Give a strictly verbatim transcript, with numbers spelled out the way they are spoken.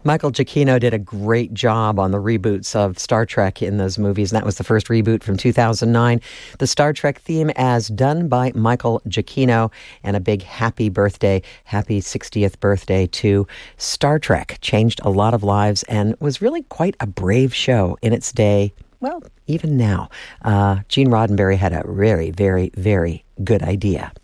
Michael Giacchino did a great job on the reboots of Star Trek in those movies, and that was the first reboot from two thousand nine. The Star Trek theme as done by Michael Giacchino, and a big happy birthday, happy sixtieth birthday to Star Trek. Changed a lot of lives and was really quite a brave show in its day. Well, even now, uh, Gene Roddenberry had a very, very, very good idea.